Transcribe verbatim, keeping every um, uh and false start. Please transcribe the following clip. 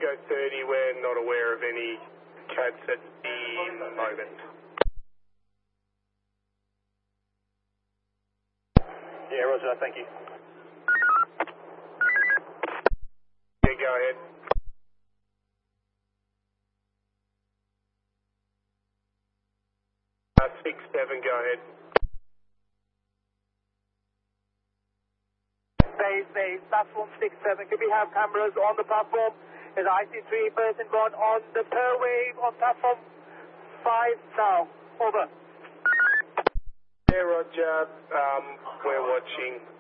Echo thirty, we're not aware of any cats at the moment. Yeah, roger, thank you. Yeah, go ahead. Uh, six seven, go ahead. Base, base, platform six seven. Could we have cameras on the platform? Is I C three person gone on the per wave on platform five now? Over. Yeah, roger. Um, we're watching.